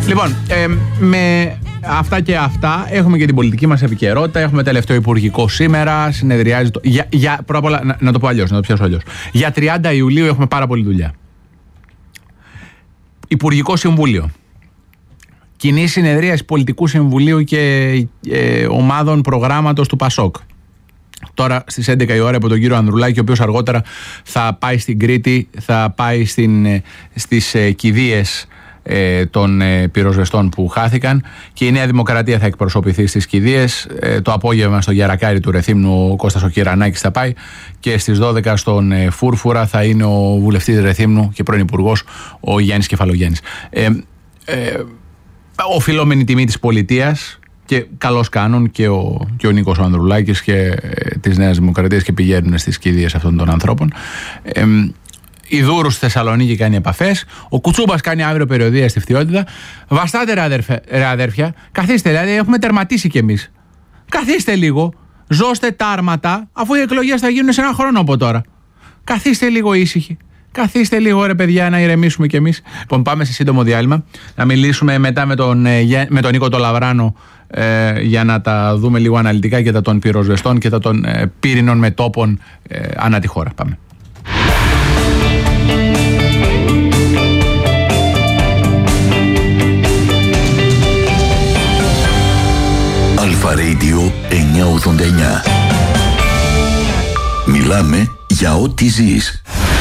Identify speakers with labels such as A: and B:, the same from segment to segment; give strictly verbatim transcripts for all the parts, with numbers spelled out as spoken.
A: Λοιπόν, ε, με αυτά και αυτά έχουμε και την πολιτική μας επικαιρότητα. Έχουμε τελευταίο υπουργικό σήμερα. Συνεδριάζει το. Για, για, πρώτα απ' όλα, να, να το πω αλλιώς, να το πιάσω αλλιώς. Για τριάντα Ιουλίου έχουμε πάρα πολλή δουλειά. Υπουργικό Συμβούλιο. Κοινή συνεδρίαση Πολιτικού Συμβουλίου και ε, ομάδων προγράμματος του ΠΑΣΟΚ. Τώρα στις έντεκα η ώρα από τον κύριο Ανδρουλάκη, ο οποίος αργότερα θα πάει στην Κρήτη, θα πάει στην, στις ε, κηδείες ε, των ε, πυροσβεστών που χάθηκαν, και η Νέα Δημοκρατία θα εκπροσωπηθεί στις κηδείες. Ε, το απόγευμα στο Γερακάρι του Ρεθύμνου ο Κώστας ο Κυρανάκης θα πάει, και στις δώδεκα στον ε, Φούρφουρα θα είναι ο βουλευτής Ρεθύμνου και πρώην υπουργός ο Γιάννης Κεφαλογέννης. Ε, ε, οφειλόμενη τιμή της πολιτείας, και καλώς κάνουν και ο, και ο Νίκος ο Ανδρουλάκης και ε, της Νέας Δημοκρατίας, και πηγαίνουν στις κηδείες αυτών των ανθρώπων. Ε, η Δούρου στη Θεσσαλονίκη κάνει επαφές. Ο Κουτσούμπας κάνει αύριο περιοδεία στη Φθιώτιδα. Βαστάτε ρε, αδερφε, ρε αδέρφια, καθίστε, δηλαδή έχουμε τερματίσει κι εμείς. Καθίστε λίγο, ζώστε τα άρματα, αφού οι εκλογές θα γίνουν σε ένα χρόνο από τώρα. Καθίστε λίγο ήσυχοι. Καθίστε λίγο ρε παιδιά, να ηρεμήσουμε κι εμείς. Λοιπόν, πάμε σε σύντομο διάλειμμα. Να μιλήσουμε μετά με τον, με τον Νίκο τον Λαβράνο, ε, για να τα δούμε λίγο αναλυτικά και τα των πυροσβεστών και τα των ε, πύρινων μετώπων ε, ανά τη χώρα. Πάμε.
B: Αλφα Radio εννιακόσια ογδόντα εννιά. Μιλάμε για ό,τι ζεις.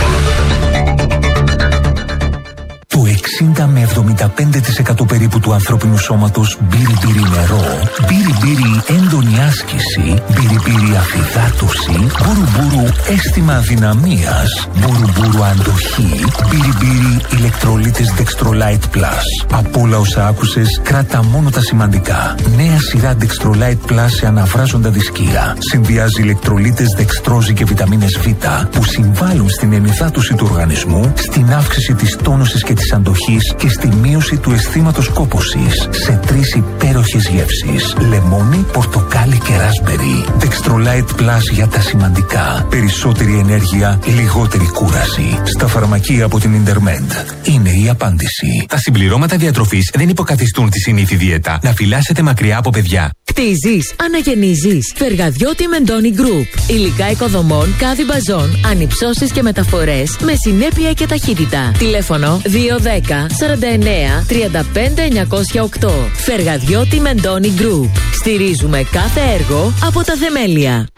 B: Το εξήντα με εβδομήντα πέντε τοις εκατό περίπου του ανθρώπινου σώματος μπύρι-μπύρι νερό, μπύρι-μπύρι έντονη άσκηση, μπύρι-μπύρι αφυδάτωση, μπουρου-μπουρου αίσθημα αδυναμίας, μπουρου-μπουρου αντοχή, μπύρι-μπύρι ηλεκτρολίτες Dextrolite Plus. Από όλα όσα άκουσες, κράτα μόνο τα σημαντικά. Νέα σειρά Dextrolite Plus σε αναβράζοντα δισκία. Συνδυάζει ηλεκτρολίτες δεξτρόζη και βιταμίνες Β που συμβάλλουν στην ενυδάτωση του οργανισμού, στην αύξηση της τόνωσης και της αντοχής και στη μείωση του αισθήματος κόπωσης σε τρεις υπέροχες γεύσεις: λεμόνι, πορτοκάλι και ράσμπερι. Dextrolite Plus για τα σημαντικά. Περισσότερη ενέργεια, λιγότερη κούραση. Στα φαρμακεία από την Intermed. Είναι η απάντηση.
C: Τα συμπληρώματα διατροφής δεν υποκαθιστούν τη συνήθη δίαιτα. Να φυλάσσετε μακριά από παιδιά.
D: Κτίζεις, αναγεννίζεις. Φεργαδιώτη Μεντόνι Group. Υλικά οικοδομών, κάδι μπαζών, ανυψώσεις και μεταφορές με συνέπεια και ταχύτητα. Τηλέφωνο δύο δέκα σαράντα εννέα τριάντα πέντε εννιακόσια οκτώ. Φεργαδιώτη Μεντόνι Group. Στηρίζουμε κάθε έργο από τα θεμέλια.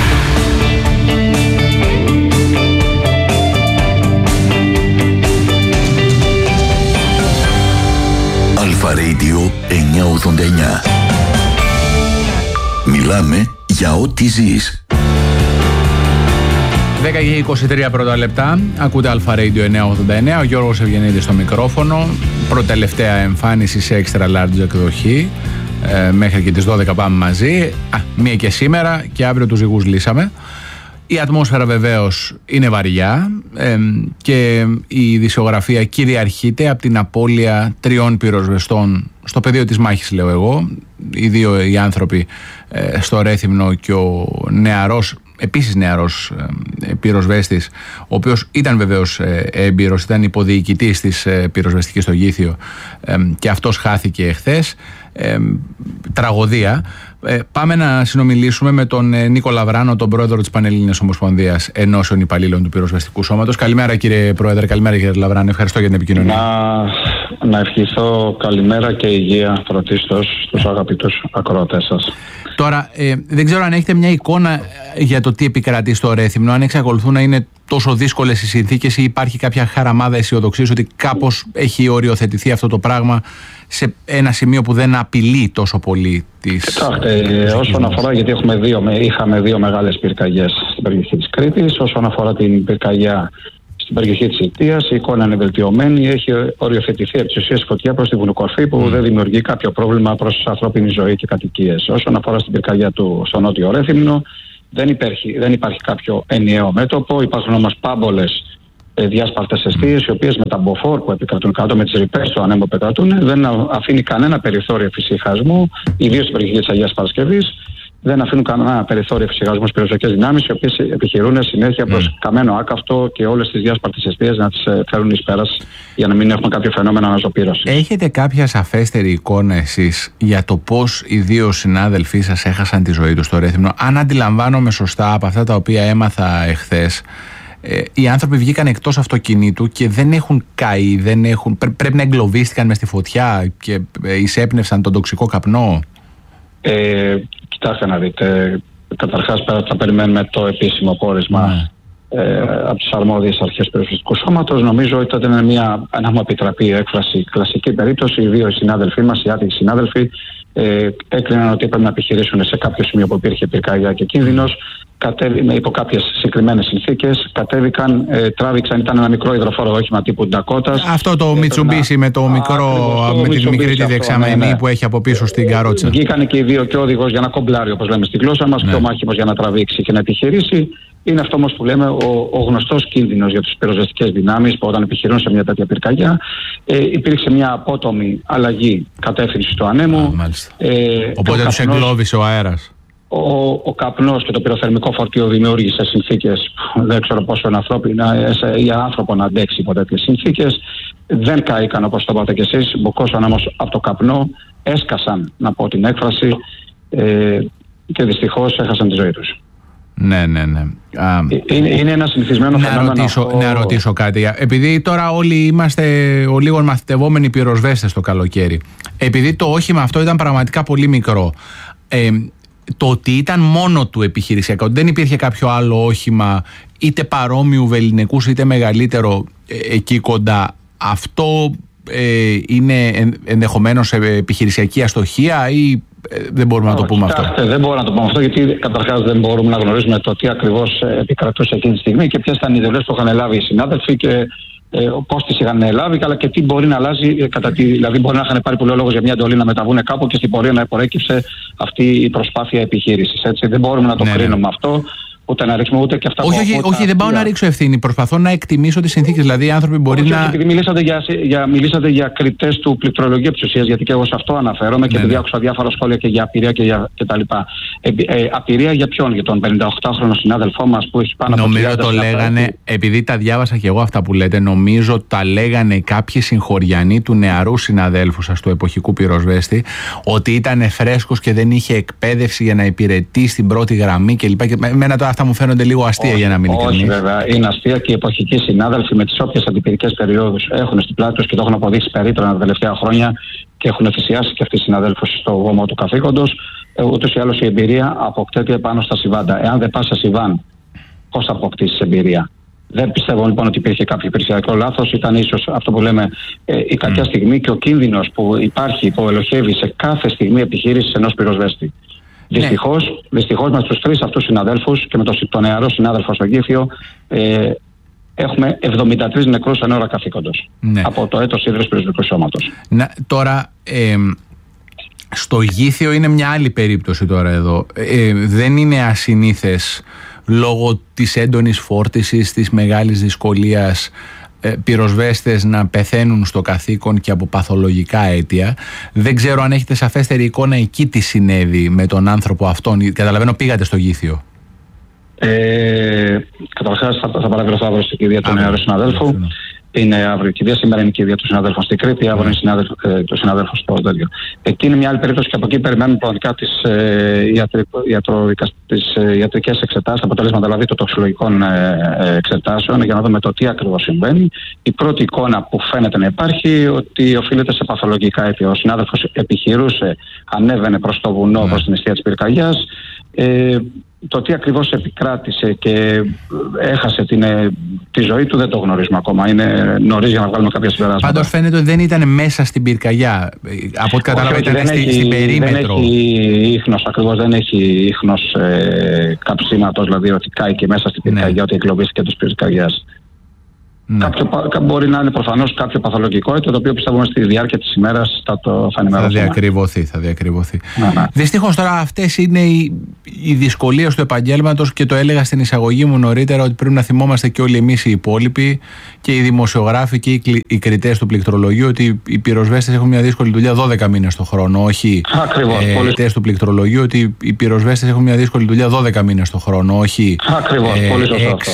B: Αλφα Radio εννιακόσια ογδόντα εννιά. Μιλάμε για ό,τι ζεις.
A: δέκα και είκοσι τρία πρώτα λεπτά. Ακούτε Αλφα Radio εννιακόσια ογδόντα εννιά. Ο Γιώργος Ευγενίδης στο μικρόφωνο. Προτελευταία εμφάνιση σε extra large εκδοχή. Ε, μέχρι και τις δώδεκα πάμε μαζί. Α, μία και σήμερα, και αύριο τους ζυγούς λύσαμε. Η ατμόσφαιρα βεβαίως είναι βαριά, ε, και η ειδησιογραφία κυριαρχείται από την απώλεια τριών πυροσβεστών στο πεδίο της μάχης, λέω εγώ. Οι δύο οι άνθρωποι ε, στο Ρέθυμνο, και ο νεαρός, επίσης νεαρός ε, πυροσβέστης, ο οποίος ήταν βεβαίως ε, έμπειρος, ήταν υποδιοικητής της ε, πυροσβεστικής στο Γήθιο, ε, και αυτός χάθηκε εχθές. Ε, τραγωδία. Ε, πάμε να συνομιλήσουμε με τον ε, Νίκο Λαβράνο, τον πρόεδρο της Πανελλήνιας Ομοσπονδίας Ενώσεων Υπαλλήλων του Πυροσβεστικού Σώματος. Καλημέρα κύριε Πρόεδρε, καλημέρα κύριε Λαβράνο, ευχαριστώ για την επικοινωνία.
E: Να, να ευχηθώ καλημέρα και υγεία πρωτίστως στους αγαπητούς ακροατές σας.
A: Τώρα, ε, δεν ξέρω αν έχετε μια εικόνα για το τι επικρατεί στο Ρέθυμνο, αν εξακολουθούν να είναι τόσο δύσκολες οι συνθήκες, ή υπάρχει κάποια χαραμάδα αισιοδοξίας ότι κάπως έχει οριοθετηθεί αυτό το πράγμα σε ένα σημείο που δεν απειλεί τόσο πολύ τις...
E: Κοιτάξτε, όσον αφορά, γιατί έχουμε δύο, είχαμε δύο μεγάλες πυρκαγιές στην περιοχή της Κρήτης, όσον αφορά την πυρκαγιά στην περιοχή της Ιττίας, η εικόνα είναι βελτιωμένη, έχει οριοθετηθεί από τις ουσίες φωτιά προς τη βουνοκορφή, που mm. δεν δημιουργεί κάποιο πρόβλημα προς ανθρώπινη ζωή και κατοικίες. Όσον αφορά στην πυρκαγιά του στο νότιο Ρέθυμνο, δεν υπάρχει, δεν υπάρχει κάποιο ενιαίο μέτωπο, υπάρχουν όμως πάμπολες ε, διάσπαρτες αιστείες, οι οποίες με τα μποφόρ που επικρατούν κάτω, με τις ρηπές του ανέμου που επικρατούν, δεν αφήνει κανένα περιθώριο φυσικασμού, ιδίως στην περιοχή της Αγίας Παρασκευής. δεν αφήνουν κανένα περιθώριο φυσικασμού στις περιοριστικές δυνάμεις, οι οποίες επιχειρούν συνέχεια προς mm. καμένο άκαυτο και όλες τις διάσπαρτες αιστείες να τις φέρουν εις πέρας για να μην έχουμε κάποιο φαινόμενο αναζωπήρωσης.
A: Έχετε κάποια σαφέστερη εικόνα εσείς για το πώς οι δύο συνάδελφοί σας έχασαν τη ζωή τους στο Ρέθυμνο? Αν αντιλαμβάνομαι σωστά από αυτά τα οποία έμαθα εχθές, ε, οι άνθρωποι βγήκαν εκτός αυτοκινήτου και δεν έχουν καεί, δεν έχουν, πρέ, πρέπει να εγκλωβίστηκαν μες στη φωτιά και ε, εισέπνευσαν τον τοξικό καπνό.
E: Ε, κοιτάξτε να δείτε, καταρχάς θα περιμένουμε το επίσημο πόρισμα ναι. ε, από τις αρμόδιες αρχές περιοριστικού σώματος. Νομίζω ότι ήταν μια, αν μου επιτραπεί η έκφραση, κλασική περίπτωση. Οι δύο συνάδελφοί μας, οι άτυχοι συνάδελφοι, ε, έκλειναν ότι έπρεπε να επιχειρήσουν σε κάποιο σημείο που υπήρχε πυρκαγιά και κίνδυνος. Κατέβη, υπό κάποιες συγκεκριμένες συνθήκες, κατέβηκαν, ε, τράβηξαν, ήταν ένα μικρό υδροφόρο όχημα τύπου Ντακότας.
A: Αυτό το Μιτσουμπίσι με το μικρό, α, με τη μικρή τη δεξαμενή ναι, ναι. που έχει από πίσω στην καρότσα.
E: Βγήκαν και οι δύο, και ο οδηγός για να κομπλάρει, όπως λέμε στη γλώσσα μας, ναι. και ο μάχημος για να τραβήξει και να επιχειρήσει. Είναι αυτό όμως που λέμε ο, ο γνωστός κίνδυνος για τις πυροσβεστικές δυνάμεις που όταν επιχειρούν σε μια τέτοια πυρκαγιά. Ε, υπήρξε μια απότομη αλλαγή κατεύθυνση του ανέμου.
A: Ε, Οπότε τους εγκλώβησε ο αέρας.
E: Ο, ο καπνός και το πυροθερμικό φορτίο δημιούργησε συνθήκες, δεν ξέρω πόσο είναι ανθρώπινα, για άνθρωπο να αντέξει υπό τέτοιες συνθήκες. Δεν καήκαν όπως το είπατε και εσείς, μπουκώσαν όμως από το καπνό, έσκασαν, να πω την έκφραση, ε, και δυστυχώς έχασαν τη ζωή τους.
A: Ναι, ναι, ναι. Α,
E: είναι, είναι ένα συνηθισμένο
A: να
E: φαινόμενο.
A: Ρωτήσω, ο... Να ρωτήσω κάτι. Επειδή τώρα όλοι είμαστε ο λίγο μαθητευόμενοι πυροσβέστες το καλοκαίρι, επειδή το όχημα αυτό ήταν πραγματικά πολύ μικρό, ε, το ότι ήταν μόνο του επιχειρησιακό, δεν υπήρχε κάποιο άλλο όχημα είτε παρόμοιου βελληνικούς είτε μεγαλύτερο ε, εκεί κοντά, αυτό ε, είναι ενδεχομένως επιχειρησιακή αστοχία ή ε, δεν μπορούμε να το πούμε
E: Κοιτάξτε,
A: αυτό?
E: Δεν μπορούμε να το πούμε αυτό, γιατί καταρχάς δεν μπορούμε να γνωρίζουμε το τι ακριβώς επικρατούσε εκείνη τη στιγμή και ποιες ήταν οι ιδεές που είχαν λάβει οι συνάδελφοι και ε, πώς τις είχαν λάβει, αλλά και τι μπορεί να αλλάζει. Κατά τη, δηλαδή, μπορεί να είχαν πάρει πολύ λόγο για μια εντολή να μεταβούν κάπου και στην πορεία να προέκυψε αυτή η προσπάθεια επιχείρησης. Έτσι. Δεν μπορούμε να το ναι, κρίνουμε ναι. αυτό. Ούτε να ρίξουμε ούτε και αυτά
A: όχι,
E: που
A: όχι, όχι, δεν πάω να ρίξω ευθύνη. Προσπαθώ να εκτιμήσω τις συνθήκες. Δηλαδή, οι άνθρωποι μπορεί όχι, να. Όχι,
E: επειδή μιλήσατε για, για, μιλήσατε για κριτές του πληκτρολογίου της ουσίας, γιατί και εγώ σε αυτό αναφέρομαι και ναι, επειδή άκουσα διάφορα σχόλια και για απειρία και, για, και τα λοιπά. Ε, ε, απειρία για ποιον? Για τον πενηνταοκτάχρονο συνάδελφό μας που έχει πάνω
A: νομίζω
E: από
A: το λέγανε, που... επειδή τα διάβασα και εγώ αυτά που λέτε, νομίζω τα λέγανε κάποιοι συγχωριανοί του νεαρού συναδέλφου σας, του εποχικού πυροσβέστη, ότι ήταν φρέσκος και δεν είχε εκπαίδευση για να υπηρετεί στην πρώτη γραμμή κλπ. Και εμένα τώρα αυτά μου φαίνονται λίγο αστεία. Όχι, για να μην
E: όχι βέβαια, είναι αστεία και οι εποχικοί συνάδελφοι με τις όποιες αντιπυρικές περιόδους έχουν στην πλάτη τους και το έχουν αποδείξει περίπτωνα τα τελευταία χρόνια και έχουν θυσιάσει και αυτοί οι συναδέλφοι στο γόμο του καθήκοντος. Ούτως ή άλλως η εμπειρία αποκτέται πάνω στα συμβάντα. Εάν δεν πας σε συμβάν, πώς θα αποκτήσεις εμπειρία? Δεν πιστεύω λοιπόν ότι υπήρχε κάποιο υπηρεσιακό λάθος. Ήταν ίσως αυτό που λέμε ε, η κακιά mm. στιγμή και ο κίνδυνος που υπάρχει, που ελοχεύει σε κάθε στιγμή επιχείρησης ενός πυροσβέστη. Δυστυχώς, ναι. δυστυχώς με τους τρεις αυτούς συναδέλφους και με τον το νεαρό συνάδελφο στο Γήθιο ε, έχουμε εβδομήντα τρεις νεκρούς εν ώρα καθήκοντος ναι. από το έτος ίδρυσης πυροσβεστικού σώματος.
A: Να, τώρα, ε, στο Γήθιο είναι μια άλλη περίπτωση τώρα εδώ. Ε, δεν είναι ασυνήθες λόγω της έντονης φόρτισης, της μεγάλης δυσκολίας πυροσβέστες να πεθαίνουν στο καθήκον και από παθολογικά αίτια. Δεν ξέρω αν έχετε σαφέστερη εικόνα εκεί τι συνέβη με τον άνθρωπο αυτόν. Καταλαβαίνω πήγατε στο Γήθιο.
E: Ε, Καταρχάς θα, θα παραβρεθώ αύριο στην κηδεία του νεαρού συναδέλφου. Είναι αύριο η κηδεία, σήμερα είναι η κηδεία του συναδέλφου στην Κρήτη, αύριο είναι ε, το συναδέλφου στο Δέλγιο. Εκεί είναι μια άλλη περίπτωση και από εκεί περιμένουμε πραγματικά τις ε, ε, ιατρικές εξετάσεις, αποτελέσματα δηλαδή των τοξικολογικών ε, εξετάσεων για να δούμε το τι ακριβώς συμβαίνει. Η πρώτη εικόνα που φαίνεται να υπάρχει ότι οφείλεται σε παθολογικά αίτια. Ο συνάδελφος επιχειρούσε, ανέβαινε προς το βουνό, προς την αιστεία της πυρκαγιάς. Ε, Το τι ακριβώς επικράτησε και έχασε την, τη ζωή του δεν το γνωρίζουμε ακόμα. Είναι νωρίς για να βγάλουμε κάποια συμπεράσματα.
A: Πάντως φαίνεται ότι δεν ήταν μέσα στην πυρκαγιά. Από ό,τι κατάλαβα ήταν στη, έχει, στην περίμετρο.
E: Δεν έχει ίχνος, ακριβώς δεν έχει ίχνος ε, καψίματος, δηλαδή ότι κάει και μέσα στην πυρκαγιά, ναι. ότι εκλοβίστηκε της πυρκαγιάς. Ναι. Κάποιο, μπορεί να είναι προφανώς κάποιο παθολογικό, το οποίο πιστεύουμε στη διάρκεια της ημέρας θα το θα ενημερώσουμε.
A: Θα διακριβωθεί, θα διακριβωθεί. Ναι, ναι. Δυστυχώς τώρα αυτές είναι οι, οι δυσκολίες του επαγγέλματος και το έλεγα στην εισαγωγή μου νωρίτερα ότι πρέπει να θυμόμαστε και όλοι εμείς οι υπόλοιποι και οι δημοσιογράφοι και οι, οι κριτές του πληκτρολογίου ότι οι πυροσβέστες έχουν μια δύσκολη δουλειά δώδεκα μήνες το χρόνο. Όχι
E: Ακριβώς,
A: ε, οι κριτές του πληκτρολογίου ότι οι πυροσβέστες έχουν μια δύσκολη δουλειά δώδεκα μήνες το χρόνο. Όχι
E: Ακριβώς, ε, πολύ σωστό αυτό.